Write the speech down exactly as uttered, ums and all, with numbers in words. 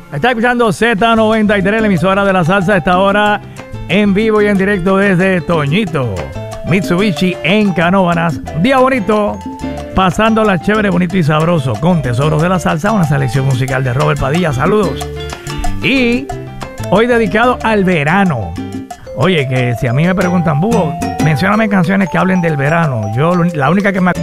Está escuchando Z noventa y tres, la emisora de la salsa. A esta hora en vivo y en directo desde Toñito Mitsubishi en Canóvanas. Día bonito, pasándola chévere, bonito y sabroso con Tesoros de la Salsa, una selección musical de Robert Padilla. Saludos. Y hoy dedicado al verano. Oye, que si a mí me preguntan, Búho, mencióname canciones que hablen del verano. Yo, la única que me